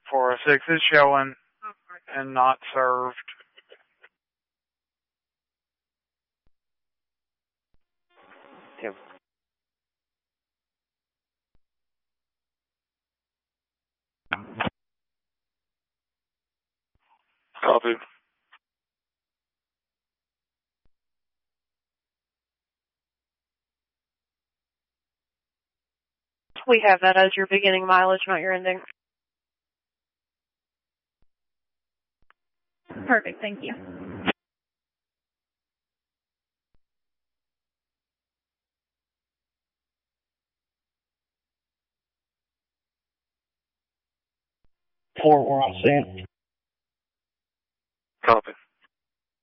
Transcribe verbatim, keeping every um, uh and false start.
four oh six is showing and not served. Tim. Copy. We have that as your beginning mileage, not your ending. Perfect, thank you. Four, we're on scene. Copy.